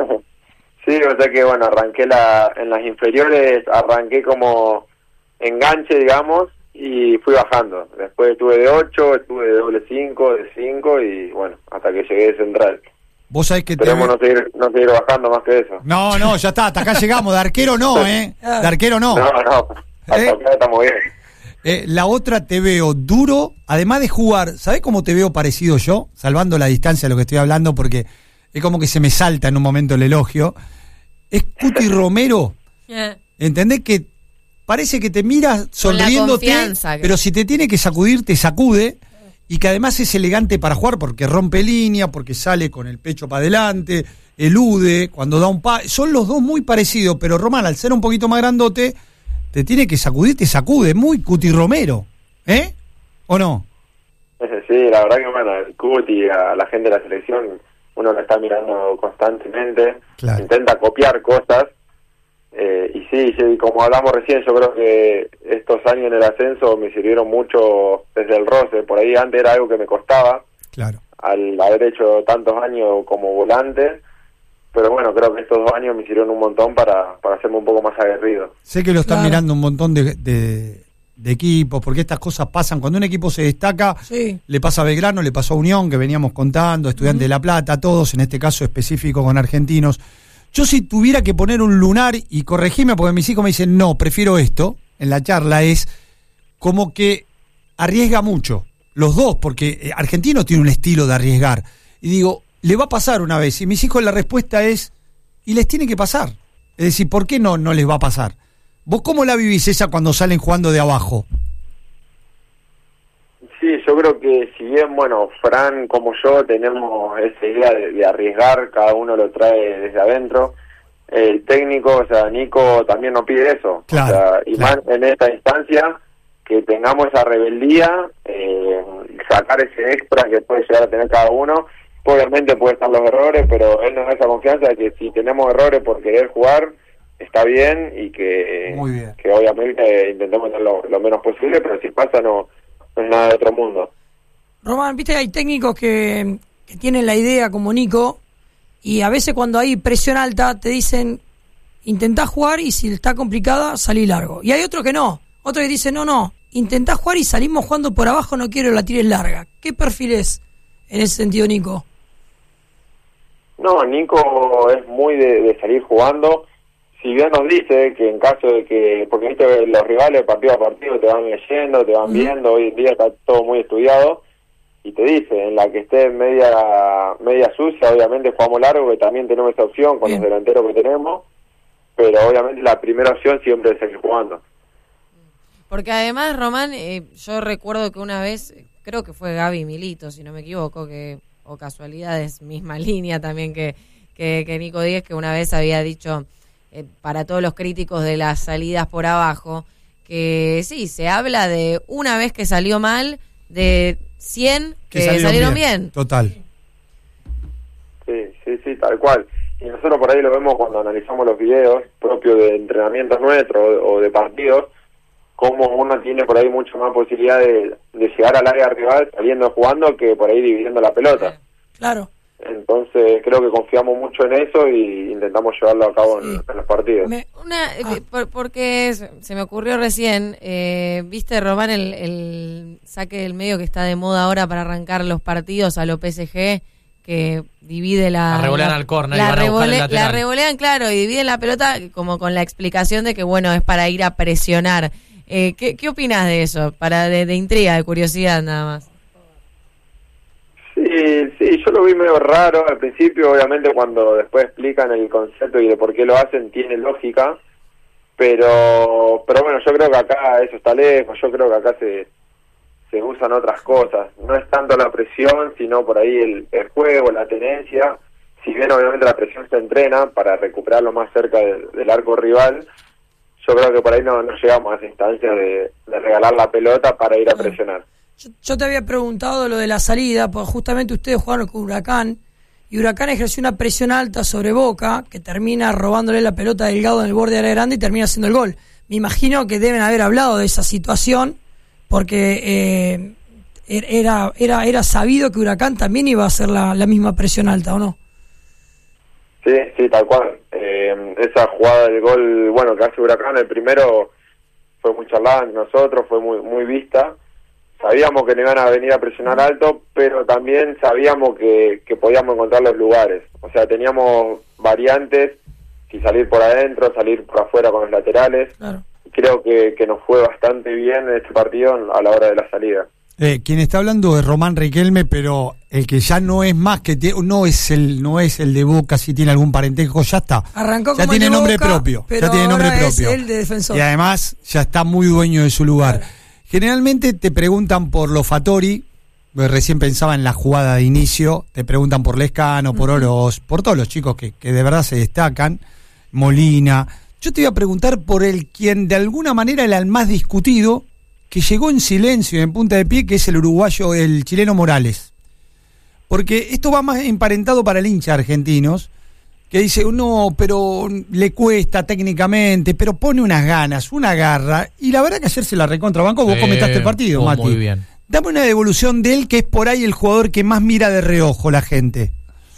[SPEAKER 7] Sí, o sea que bueno, arranqué la, en las inferiores, arranqué como enganche, digamos, y fui bajando. Después estuve de ocho, estuve de doble cinco, de cinco y bueno, hasta que llegué de central.
[SPEAKER 1] Vos sabés que
[SPEAKER 7] Esperemos
[SPEAKER 1] te...
[SPEAKER 7] no seguir, no seguir bajando más que eso.
[SPEAKER 1] No, no, ya está, hasta acá llegamos. De arquero no, ¿eh? De arquero no.
[SPEAKER 7] No, no, hasta
[SPEAKER 1] ¿Eh?
[SPEAKER 7] acá estamos bien.
[SPEAKER 1] Eh, la otra te veo duro, además de jugar, ¿sabés cómo te veo parecido yo? Salvando la distancia de lo que estoy hablando, porque es como que se me salta en un momento el elogio. Es Cuti Romero. ¿Entendés? Que parece que te mira sonriéndote, que... pero si te tiene que sacudir, te sacude. Y que además es elegante para jugar porque rompe línea, porque sale con el pecho para adelante, elude, cuando da un pa... Son los dos muy parecidos, pero Román, al ser un poquito más grandote, te tiene que sacudir, te sacude. Muy Cuti Romero, ¿eh? ¿O no?
[SPEAKER 7] Sí, la verdad que bueno, el Cuti, a la gente de la selección, uno lo está mirando constantemente, claro. Intenta copiar cosas. Eh, y sí, sí, como hablamos recién, yo creo que estos años en el ascenso me sirvieron mucho desde el roce. Por ahí antes era algo que me costaba,
[SPEAKER 1] claro,
[SPEAKER 7] al haber hecho tantos años como volante, pero bueno, creo que estos dos años me sirvieron un montón para, para hacerme un poco más aguerrido.
[SPEAKER 1] Sé que lo están claro. mirando un montón de, de, de equipos, porque estas cosas pasan, cuando un equipo se destaca, sí. Le pasa a Belgrano, le pasó a Unión, que veníamos contando, Estudiantes uh-huh. de La Plata, todos, en este caso específico con argentinos. Yo si tuviera que poner un lunar, y corregime porque mis hijos me dicen, no, prefiero esto, en la charla es como que arriesga mucho, los dos, porque Argentino tiene un estilo de arriesgar. Y digo, le va a pasar una vez, y mis hijos la respuesta es, y les tiene que pasar. Es decir, ¿por qué no, no les va a pasar? ¿Vos cómo la vivís esa cuando salen jugando de abajo?
[SPEAKER 7] Sí, yo creo que si bien, bueno, Fran como yo tenemos esa idea de, de arriesgar, cada uno lo trae desde adentro, el técnico, o sea, Nico también nos pide eso,
[SPEAKER 1] claro,
[SPEAKER 7] o sea, y
[SPEAKER 1] claro.
[SPEAKER 7] más en esta instancia, que tengamos esa rebeldía, eh, sacar ese extra que puede llegar a tener cada uno. Obviamente puede estar los errores, pero él nos da esa confianza de que si tenemos errores por querer jugar, está bien, y que,
[SPEAKER 1] Muy bien.
[SPEAKER 7] que obviamente intentemos hacer lo, lo menos posible, pero si pasa no... no es nada de otro mundo.
[SPEAKER 3] Román, viste, hay técnicos que, que tienen la idea como Nico, y a veces cuando hay presión alta te dicen, intentá jugar y si está complicada, salí largo. Y hay otros que no, otros que dicen, no, no, intentá jugar y salimos jugando por abajo, no quiero la tires larga. ¿Qué perfil es en ese sentido, Nico?
[SPEAKER 7] No, Nico es muy de, de salir jugando. Si bien nos dice que en caso de que, porque viste los rivales partido a partido te van leyendo, te van viendo, hoy en día está todo muy estudiado, y te dice, en la que esté media media sucia, obviamente jugamos largo, que también tenemos esa opción con Bien. Los delanteros que tenemos, pero obviamente la primera opción siempre es seguir jugando.
[SPEAKER 4] Porque además, Román, eh, yo recuerdo que una vez, creo que fue Gaby Milito, si no me equivoco, que o casualidades, misma línea también que, que, que Nico Díez, que una vez había dicho... Eh, para todos los críticos de las salidas por abajo, que sí, se habla de una vez que salió mal, de cien que, que salieron, salieron bien. bien.
[SPEAKER 1] Total.
[SPEAKER 7] Sí, sí, sí, tal cual. Y nosotros por ahí lo vemos cuando analizamos los videos propios de entrenamientos nuestros o, o de partidos, como uno tiene por ahí mucho más posibilidad de, de llegar al área rival saliendo jugando que por ahí dividiendo la pelota.
[SPEAKER 3] Claro.
[SPEAKER 7] Entonces creo que confiamos mucho en eso y intentamos llevarlo a cabo sí. en, en los partidos.
[SPEAKER 4] Me, una, ah. por, porque se me ocurrió recién, eh, viste, Román, el, el saque del medio que está de moda ahora para arrancar los partidos a lo P S G, que divide la...
[SPEAKER 2] La revolean al córner
[SPEAKER 4] la,
[SPEAKER 2] y van a buscar el
[SPEAKER 4] revole,
[SPEAKER 2] lateral.
[SPEAKER 4] La revolean, claro, y dividen la pelota como con la explicación de que, bueno, es para ir a presionar. Eh, ¿qué, ¿Qué opinas de eso? Para de, de intriga, de curiosidad nada más.
[SPEAKER 7] Sí, sí, yo lo vi medio raro al principio, obviamente cuando después explican el concepto y de por qué lo hacen tiene lógica, pero pero bueno, yo creo que acá eso está lejos, yo creo que acá se se usan otras cosas, no es tanto la presión, sino por ahí el, el juego, la tenencia, si bien obviamente la presión se entrena para recuperarlo más cerca de, del arco rival, yo creo que por ahí no, no llegamos a esa instancia de, de regalar la pelota para ir a presionar.
[SPEAKER 3] Yo, yo te había preguntado lo de la salida, porque justamente ustedes jugaron con Huracán, y Huracán ejerció una presión alta sobre Boca, que termina robándole la pelota a Delgado en el borde de la grande y termina haciendo el gol. Me imagino que deben haber hablado de esa situación, porque eh, era, era, era sabido que Huracán también iba a hacer la, la misma presión alta, ¿o no?
[SPEAKER 7] Sí, sí, tal cual. Eh, esa jugada del gol, bueno, que hace Huracán, el primero fue muy charlada entre nosotros, fue muy muy vista. Sabíamos que no iban a venir a presionar alto, pero también sabíamos que, que podíamos encontrar los lugares. O sea, teníamos variantes, si salir por adentro, salir por afuera con los laterales.
[SPEAKER 3] Claro.
[SPEAKER 7] Creo que, que nos fue bastante bien en este partido a la hora de la salida.
[SPEAKER 1] Eh, quien está hablando es Román Riquelme, pero el que ya no es más que te, no es el no es el de Boca, si tiene algún parentesco, ya está.
[SPEAKER 3] Arrancó
[SPEAKER 1] ya
[SPEAKER 3] como
[SPEAKER 1] tiene
[SPEAKER 3] el de
[SPEAKER 1] nombre
[SPEAKER 3] Boca,
[SPEAKER 1] propio,
[SPEAKER 3] pero
[SPEAKER 1] ya tiene nombre
[SPEAKER 3] ahora es
[SPEAKER 1] propio.
[SPEAKER 3] el de Defensor.
[SPEAKER 1] Y además ya está muy dueño de su lugar.
[SPEAKER 3] Claro.
[SPEAKER 1] Generalmente te preguntan por los Fattori, recién pensaba en la jugada de inicio, te preguntan por Lescano, por Oroz, por todos los chicos que, que de verdad se destacan, Molina. Yo te iba a preguntar por el quien de alguna manera era el más discutido, que llegó en silencio, en punta de pie, que es el uruguayo, el chileno Morales. Porque esto va más emparentado para el hincha argentinos, que dice, no, pero le cuesta técnicamente, pero pone unas ganas, una garra, y la verdad que ayer se la recontrabancó. Vos
[SPEAKER 2] Eh,
[SPEAKER 1] comentaste el partido,
[SPEAKER 2] oh,
[SPEAKER 1] Mati.
[SPEAKER 2] muy bien.
[SPEAKER 1] Dame una devolución de él, que es por ahí el jugador que más mira de reojo la gente.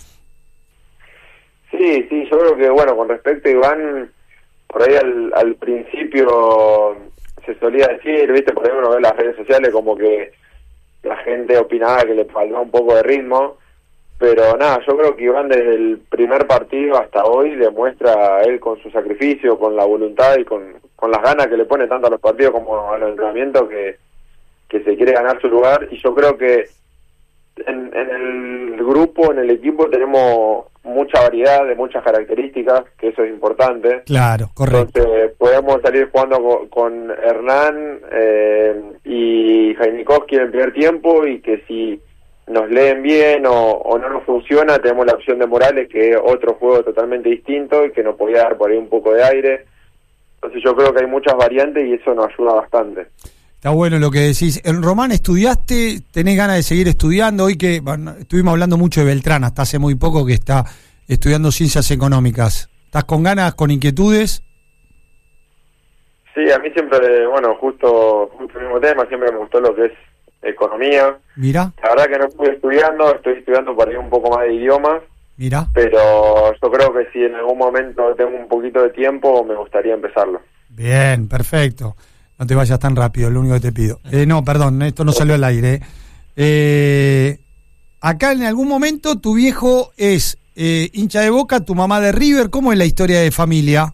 [SPEAKER 7] Sí, sí, yo creo que, bueno, con respecto a Iván, por ahí al, al principio se solía decir, viste, por ahí uno ve en las redes sociales como que la gente opinaba que le faltaba un poco de ritmo, pero nada, yo creo que Iván desde el primer partido hasta hoy demuestra a él con su sacrificio, con la voluntad y con, con las ganas que le pone tanto a los partidos como a los entrenamientos que, que se quiere ganar su lugar. Y yo creo que en, en el grupo, en el equipo, tenemos mucha variedad de muchas características, que eso es importante.
[SPEAKER 1] Claro, correcto.
[SPEAKER 7] Entonces podemos salir jugando con, con Hernán eh, y Jainikowski en el primer tiempo, y que si nos leen bien o, o no nos funciona, tenemos la opción de Morales, que es otro juego totalmente distinto y que nos podía dar por ahí un poco de aire. Entonces yo creo que hay muchas variantes y eso nos ayuda bastante.
[SPEAKER 1] Está bueno lo que decís. En Román, ¿estudiaste? ¿Tenés ganas de seguir estudiando? Hoy que bueno, estuvimos hablando mucho de Beltrán, hasta hace muy poco que está estudiando ciencias económicas. ¿Estás con ganas, con inquietudes?
[SPEAKER 7] Sí, a mí siempre, bueno, justo, justo el mismo tema, siempre me gustó lo que es economía.
[SPEAKER 1] Mira,
[SPEAKER 7] La verdad que no estoy estudiando, estoy estudiando por ahí un poco más de idiomas,
[SPEAKER 1] mira.
[SPEAKER 7] pero yo creo que si en algún momento tengo un poquito de tiempo, me gustaría empezarlo.
[SPEAKER 1] Bien, perfecto. No te vayas tan rápido, es lo único que te pido. Eh, no, perdón, esto no salió al aire. Eh, acá en algún momento tu viejo es eh, hincha de Boca, tu mamá de River. ¿Cómo es la historia de familia?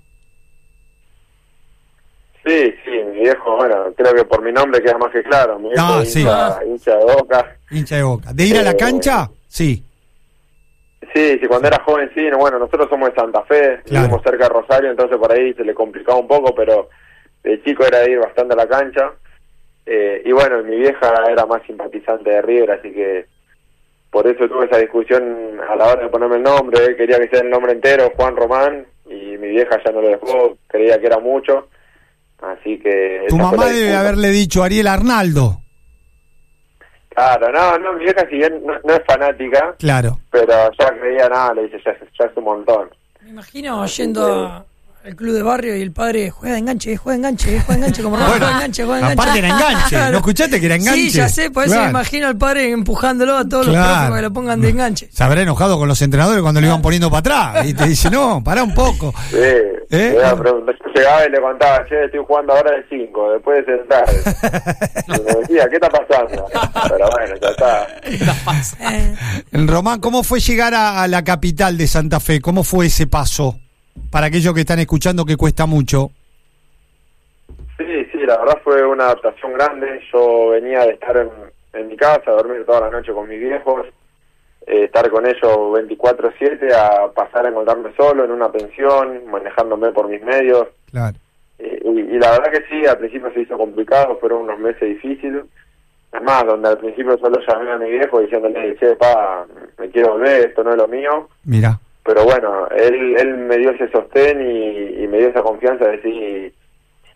[SPEAKER 7] Sí, sí, mi viejo, bueno, creo que por mi nombre queda más que claro. Mi viejo
[SPEAKER 1] Ah,
[SPEAKER 7] es
[SPEAKER 1] sí.
[SPEAKER 7] hincha, hincha de Boca.
[SPEAKER 1] Hincha de Boca. ¿De ir a la
[SPEAKER 7] Eh,
[SPEAKER 1] cancha? Sí.
[SPEAKER 7] Sí, sí, cuando era joven sí, no, bueno, nosotros somos de Santa Fe,
[SPEAKER 1] Claro.
[SPEAKER 7] vivimos cerca de Rosario, entonces por ahí se le complicaba un poco, pero de chico era de ir bastante a la cancha. Eh, y bueno, mi vieja era más simpatizante de River, así que por eso tuve esa discusión a la hora de ponerme el nombre. Él quería que sea el nombre entero, Juan Román, y mi vieja ya no lo dejó, creía que era mucho. Así que...
[SPEAKER 1] Tu
[SPEAKER 7] esa fue
[SPEAKER 1] mamá
[SPEAKER 7] la
[SPEAKER 1] debe
[SPEAKER 7] disputa.
[SPEAKER 1] haberle dicho Ariel Arnaldo.
[SPEAKER 7] Claro, no, no, mi vieja si bien no, no es fanática,
[SPEAKER 1] Claro.
[SPEAKER 7] pero ya creía nada, le dice, ya, ya es un montón.
[SPEAKER 3] Me imagino yendo a- al club de barrio y el padre juega de enganche, juega de enganche, juega de enganche, como Román,
[SPEAKER 1] Bueno,
[SPEAKER 3] juega de enganche, juega de enganche.
[SPEAKER 1] aparte era enganche,
[SPEAKER 3] Claro.
[SPEAKER 1] ¿no escuchaste que era enganche?
[SPEAKER 3] Sí, ya sé, por eso
[SPEAKER 1] Claro.
[SPEAKER 3] me imagino al padre empujándolo a todos
[SPEAKER 1] Claro.
[SPEAKER 3] los próximos que lo pongan de enganche.
[SPEAKER 1] Se habrá enojado con los entrenadores cuando lo iban poniendo para atrás. Y te dice, no, pará un poco.
[SPEAKER 7] Sí,
[SPEAKER 1] ¿Eh?
[SPEAKER 7] le iba a preguntar, yo llegaba y le contaba, che, estoy jugando ahora de cinco, después de sentar. Y me decía, ¿qué está pasando? Pero bueno, ya está.
[SPEAKER 3] Eh,
[SPEAKER 1] El Román, ¿cómo fue llegar a, a la capital de Santa Fe? ¿Cómo fue ese paso? Para aquellos que están escuchando que cuesta mucho.
[SPEAKER 7] Sí, sí, la verdad fue una adaptación grande. Yo venía de estar en, en mi casa, dormir toda la noche con mis viejos, eh, estar con ellos veinticuatro siete, a pasar a encontrarme solo en una pensión, manejándome por mis medios.
[SPEAKER 1] Claro.
[SPEAKER 7] Eh, y, y la verdad que sí, al principio se hizo complicado, fueron unos meses difíciles. Es más, donde al principio solo llamé a mi viejo diciéndole, che, pa, me quiero volver, esto no es lo mío.
[SPEAKER 1] Mira.
[SPEAKER 7] Pero bueno, él él me dio ese sostén y, y me dio esa confianza de decir,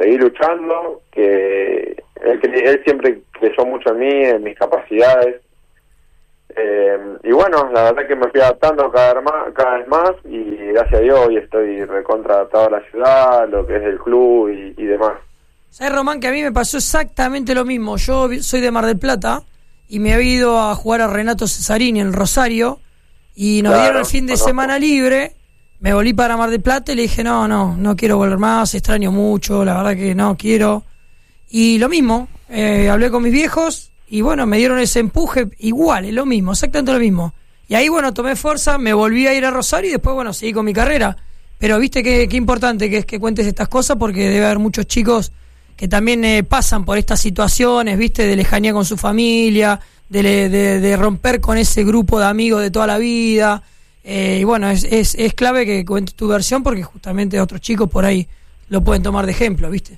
[SPEAKER 7] seguir luchando, que él, él siempre creyó mucho en mí, en mis capacidades. Eh, y bueno, la verdad que me fui adaptando cada vez más, cada vez más y gracias a Dios hoy estoy recontra adaptado a la ciudad, lo que es el club y, y demás.
[SPEAKER 3] ¿Sabes, Román, que a mí me pasó exactamente lo mismo? Yo soy de Mar del Plata y me había ido a jugar a Renato Cesarini en Rosario y nos
[SPEAKER 7] Claro,
[SPEAKER 3] dieron el fin de
[SPEAKER 7] conozco.
[SPEAKER 3] semana libre. Me volví para Mar del Plata y le dije, no, no, no quiero volver más, extraño mucho, la verdad que no quiero. Y lo mismo, eh, hablé con mis viejos y bueno, me dieron ese empuje igual, es lo mismo, exactamente lo mismo. Y ahí, bueno, tomé fuerza, me volví a ir a Rosario y después, bueno, seguí con mi carrera. Pero viste qué, qué importante que es que cuentes estas cosas porque debe haber muchos chicos que también eh, pasan por estas situaciones, viste, de lejanía con su familia, de, de, de romper con ese grupo de amigos de toda la vida. Eh, y bueno, es, es, es clave que cuentes tu versión porque justamente otros chicos por ahí lo pueden tomar de ejemplo, viste.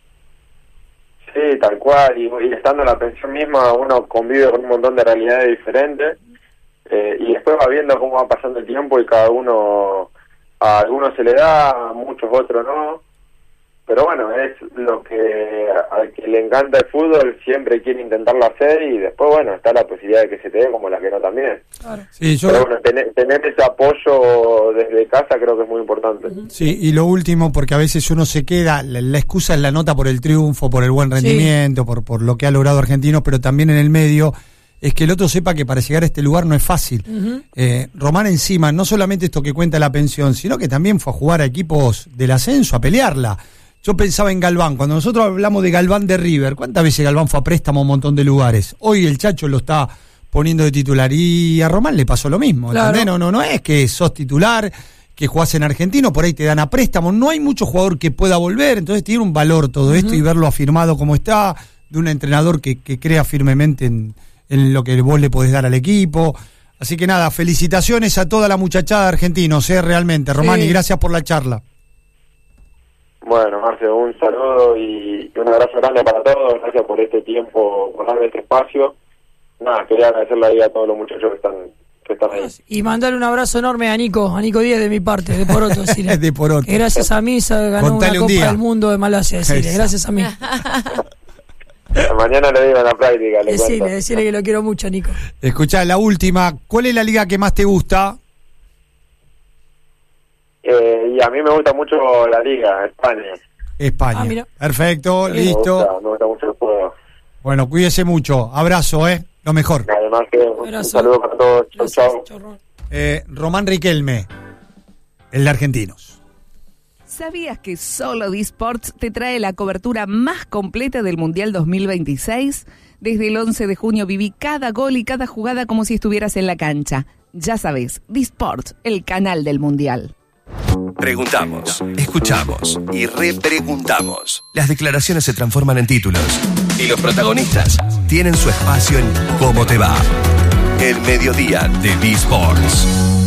[SPEAKER 7] Sí, tal cual, y, y estando en la pensión misma uno convive con un montón de realidades diferentes eh, y después va viendo cómo va pasando el tiempo y cada uno, a algunos se le da, a muchos otros no, pero bueno, es lo que al que le encanta el fútbol siempre quiere intentarlo hacer y después bueno, está la posibilidad de que se te dé como la que no también.
[SPEAKER 3] Claro.
[SPEAKER 1] Sí, yo...
[SPEAKER 7] Pero bueno, tener, tener ese apoyo desde casa creo que es muy importante.
[SPEAKER 1] Sí, y lo último, porque a veces uno se queda, la, la excusa es la nota por el triunfo, por el buen rendimiento, sí. por, por lo que ha logrado Argentinos, pero también en el medio, es que el otro sepa que para llegar a este lugar no es fácil. Uh-huh. eh, Román encima, no solamente esto que cuenta la pensión, sino que también fue a jugar a equipos del ascenso, a pelearla. Yo pensaba en Galván, cuando nosotros hablamos de Galván de River, ¿cuántas veces Galván fue a préstamo a un montón de lugares? Hoy el Chacho lo está poniendo de titular y a Román le pasó lo mismo, claro. ¿Entendés? No, no, no es que sos titular, que jugás en Argentino, por ahí te dan a préstamo, no hay mucho jugador que pueda volver, entonces tiene un valor todo uh-huh. esto y verlo afirmado como está, de un entrenador que, que crea firmemente en, en lo que vos le podés dar al equipo. Así que nada, felicitaciones a toda la muchachada de Argentinos, ¿eh? Realmente, Román, sí. Y gracias por la charla.
[SPEAKER 7] Bueno, Marce, un saludo y un abrazo grande para todos, gracias por este tiempo, por darme este espacio. Nada, quería agradecerle ahí a todos los muchachos que están, que están ahí.
[SPEAKER 3] Y mandarle un abrazo enorme a Nico, a Nico Díez de mi parte, de Poroto, decirle.
[SPEAKER 1] De Poroto.
[SPEAKER 3] Que gracias a mí se ganó Contale una un Copa día. del Mundo de Malasia, decirle, Eso. gracias a mí.
[SPEAKER 7] Mañana le digo en la práctica. Le
[SPEAKER 3] decirle, decirle que lo quiero mucho, Nico.
[SPEAKER 1] Escuchá, la última, ¿cuál es la liga que más te gusta?
[SPEAKER 7] Eh, y a mí me gusta mucho la liga, España.
[SPEAKER 1] España. Ah, mira. Perfecto,
[SPEAKER 7] sí,
[SPEAKER 1] listo.
[SPEAKER 7] Me gusta, me gusta mucho el juego.
[SPEAKER 1] Bueno, cuídese mucho. Abrazo, ¿eh? Lo mejor.
[SPEAKER 7] Además que un, un saludo para todos. Chau, chau.
[SPEAKER 1] Eh, Román Riquelme, el de Argentinos.
[SPEAKER 8] ¿Sabías que solo D-Sports te trae la cobertura más completa del Mundial dos mil veintiséis? Desde el once de junio viví cada gol y cada jugada como si estuvieras en la cancha. Ya sabes, D-Sports, el canal del Mundial.
[SPEAKER 6] Preguntamos, escuchamos y repreguntamos. Las declaraciones se transforman en títulos y los protagonistas tienen su espacio en ¿Cómo te va? El mediodía de D-Sports.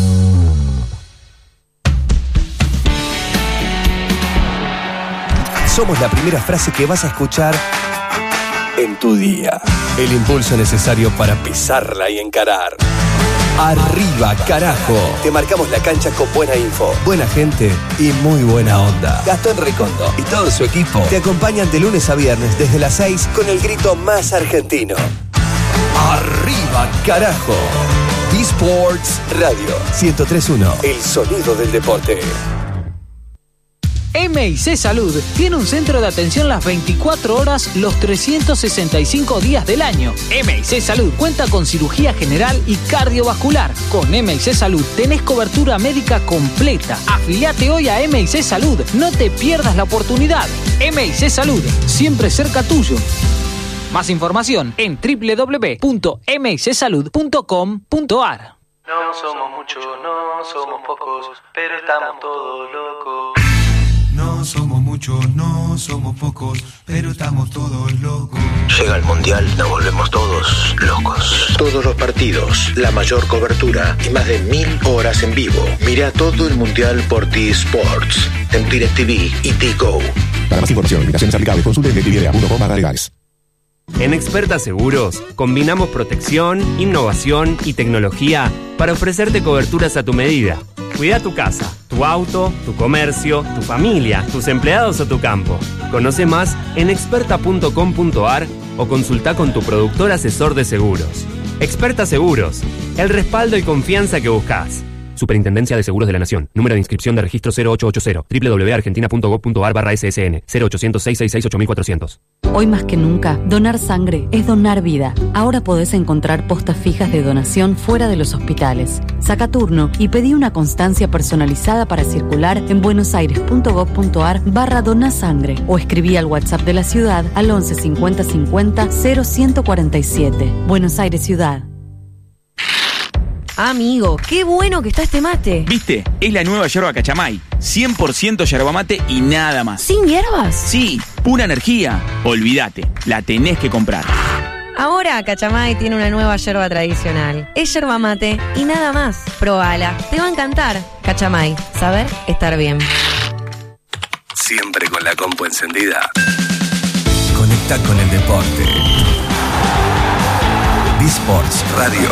[SPEAKER 6] Somos la primera frase que vas a escuchar en tu día. El impulso necesario para pisarla y encarar. Arriba, carajo. Te marcamos la cancha con buena info, buena gente y muy buena onda. Gastón Recondo y todo su equipo te acompañan de lunes a viernes desde las seis con el grito más argentino. Arriba, carajo. D-Sports Radio ciento tres punto uno. El sonido del deporte.
[SPEAKER 9] M I C Salud tiene un centro de atención las veinticuatro horas, los trescientos sesenta y cinco días del año. M I C Salud cuenta con cirugía general y cardiovascular. Con M I C Salud tenés cobertura médica completa. Afiliate hoy a M I C Salud. No te pierdas la oportunidad. M I C Salud, siempre cerca tuyo. Más información en doble u doble u doble u punto m i c salud punto com punto a r.
[SPEAKER 10] No somos muchos, no somos pocos, pero estamos todos locos.
[SPEAKER 11] No somos muchos, no somos pocos, pero estamos todos locos.
[SPEAKER 12] Llega el Mundial, nos volvemos todos locos. Todos los partidos, la mayor cobertura y más de mil horas en vivo. Mira todo el Mundial por D-Sports, en DirecTV y D-Go.
[SPEAKER 13] Para más información, invitaciones aplicables, consulte en directv punto com barra legales.
[SPEAKER 14] En Experta Seguros combinamos protección, innovación y tecnología para ofrecerte coberturas a tu medida. Cuida tu casa, tu auto, tu comercio, tu familia, tus empleados o tu campo. Conoce más en experta punto com punto a r o consulta con tu productor asesor de seguros. Experta Seguros, el respaldo y confianza que buscas. Superintendencia de Seguros de la Nación. Número de inscripción de registro cero ocho ocho cero. doble u doble u doble u punto argentina punto gov punto a r barra S S N. cero ochocientos, seiscientos sesenta y seis, ocho mil cuatrocientos.
[SPEAKER 15] Hoy más que nunca, donar sangre es donar vida. Ahora podés encontrar postas fijas de donación fuera de los hospitales. Saca turno y pedí una constancia personalizada para circular en buenosaires punto gov punto a r barra donasangre o escribí al WhatsApp de la ciudad al once cincuenta cincuenta cero ciento cuarenta y siete. Buenos Aires Ciudad.
[SPEAKER 16] Amigo, qué bueno que está este mate.
[SPEAKER 17] ¿Viste? Es la nueva yerba Cachamay. cien por ciento yerba mate y nada más.
[SPEAKER 16] ¿Sin hierbas?
[SPEAKER 17] Sí, pura energía. Olvídate, la tenés que comprar.
[SPEAKER 16] Ahora Cachamay tiene una nueva yerba tradicional. Es yerba mate y nada más. Probala, te va a encantar. Cachamay, saber estar bien.
[SPEAKER 6] Siempre con la compu encendida. Conecta con el deporte. Disports Radio.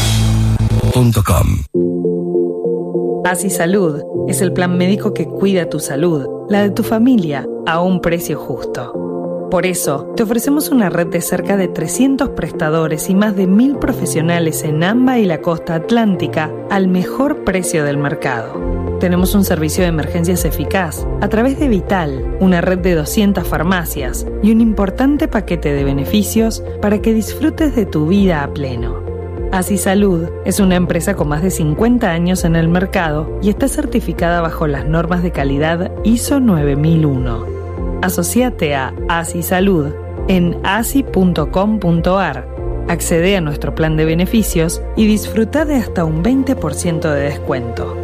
[SPEAKER 18] Así Salud es el plan médico que cuida tu salud, la de tu familia, a un precio justo. Por eso, te ofrecemos una red de cerca de trescientos prestadores y más de mil profesionales en AMBA y la costa atlántica al mejor precio del mercado. Tenemos un servicio de emergencias eficaz a través de Vital, una red de doscientas farmacias y un importante paquete de beneficios para que disfrutes de tu vida a pleno. Así Salud es una empresa con más de cincuenta años en el mercado y está certificada bajo las normas de calidad I S O nueve mil uno. Asociate a Así Salud en asi punto com punto a r. Accede a nuestro plan de beneficios y disfruta de hasta un veinte por ciento de descuento.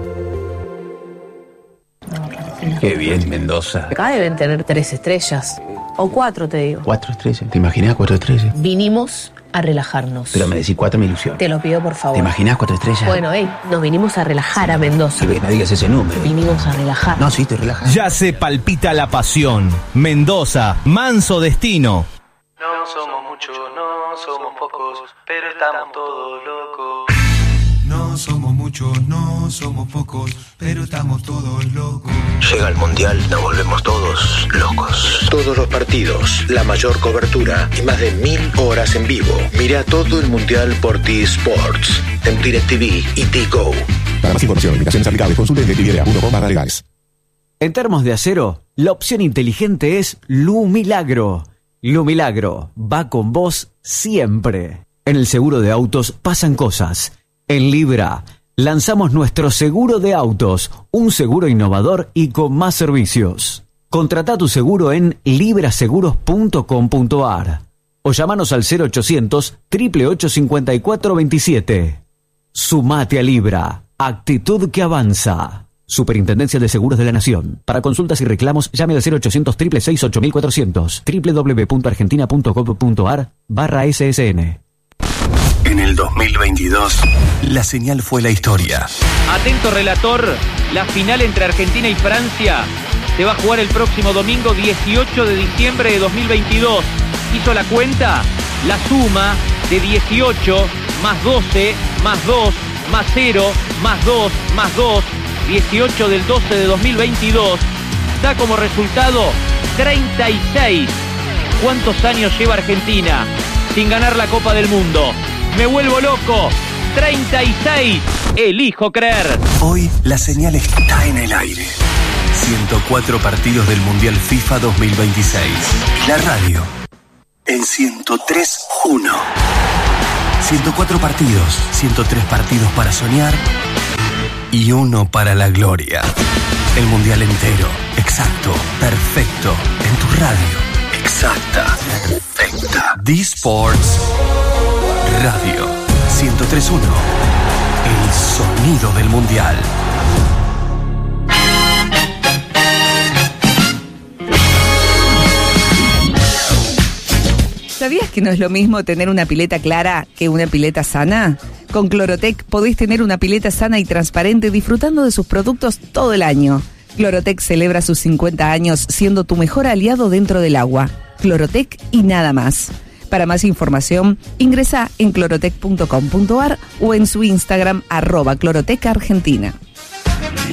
[SPEAKER 19] Qué bien, Mendoza.
[SPEAKER 20] Acá deben tener tres estrellas. O cuatro, te digo.
[SPEAKER 19] Cuatro estrellas. ¿Te imaginas cuatro estrellas?
[SPEAKER 20] Vinimos a relajarnos.
[SPEAKER 19] Pero me decís cuatro, me ilusión.
[SPEAKER 20] Te lo pido, por favor.
[SPEAKER 19] ¿Te imaginas cuatro estrellas?
[SPEAKER 20] Bueno, hey, nos vinimos a relajar a Mendoza.
[SPEAKER 19] Sí, no digas ese número.
[SPEAKER 20] Vinimos a relajar.
[SPEAKER 19] No, sí, te relajas.
[SPEAKER 21] Ya se palpita la pasión. Mendoza, manso destino.
[SPEAKER 10] No somos muchos, no somos pocos, pero estamos todos locos.
[SPEAKER 11] No somos muchos, no somos pocos, pero estamos todos locos.
[SPEAKER 12] Llega el Mundial, nos volvemos todos locos. Todos los partidos, la mayor cobertura y más de mil horas en vivo. Mira todo el Mundial por T-Sports, en DirecTV y T-Go.
[SPEAKER 13] Para más información, limitaciones aplicables, consulte en directv punto com barra legales.
[SPEAKER 22] En termos de acero, la opción inteligente es Lumilagro. Lumilagro va con vos siempre. En el seguro de autos pasan cosas. En Libra, lanzamos nuestro seguro de autos, un seguro innovador y con más servicios. Contrata tu seguro en libra seguros punto com punto a r o llamanos al cero ochocientos, ocho ocho ocho, cinco cuatro dos siete. Sumate a Libra, actitud que avanza. Superintendencia de Seguros de la Nación. Para consultas y reclamos, llame al cero ochocientos, seis seis seis, ocho mil cuatrocientos. doble u doble u doble u punto argentina punto gov punto a r barra S S N.
[SPEAKER 6] En el dos mil veintidós, la señal fue la historia.
[SPEAKER 9] Atento relator, la final entre Argentina y Francia se va a jugar el próximo domingo dieciocho de diciembre de dos mil veintidós. ¿Hizo la cuenta? La suma de dieciocho más doce más dos más cero más dos más dos, dieciocho del doce de dos mil veintidós, da como resultado treinta y seis. ¿Cuántos años lleva Argentina sin ganar la Copa del Mundo? Me vuelvo loco. treinta y seis. Elijo creer.
[SPEAKER 6] Hoy la señal está en el aire. ciento cuatro partidos del Mundial FIFA dos mil veintiséis. La radio en ciento tres punto uno. ciento cuatro partidos, ciento tres partidos para soñar y uno para la gloria. El Mundial entero, exacto, perfecto, en tu radio. Exacta, perfecta. D-Sports Radio ciento tres punto uno. El sonido del Mundial.
[SPEAKER 8] ¿Sabías que no es lo mismo tener una pileta clara que una pileta sana? Con Clorotec podés tener una pileta sana y transparente disfrutando de sus productos todo el año. Clorotec celebra sus cincuenta años siendo tu mejor aliado dentro del agua. Clorotec y nada más. Para más información, ingresa en clorotec punto com punto a r o en su Instagram arroba Clorotec Argentina.